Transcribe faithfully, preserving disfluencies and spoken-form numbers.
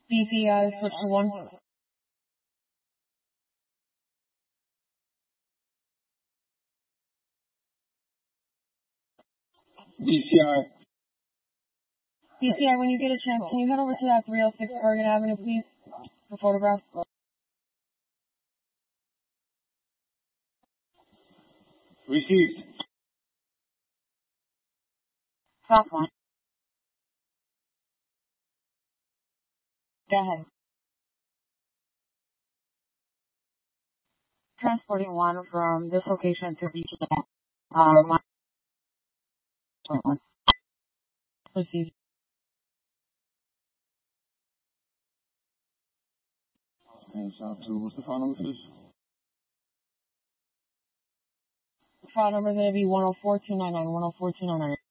B C I, switch to one. B C I. B C I, when you get a chance, can you head over to that three oh six Oregon Avenue, please, for photographs? Received. South one. Go ahead. Transporting one from this location to reach the uh, one point one. Received. And South two. What's the phone number, please? The file number is going to be one oh four two nine nine, one oh four two nine nine.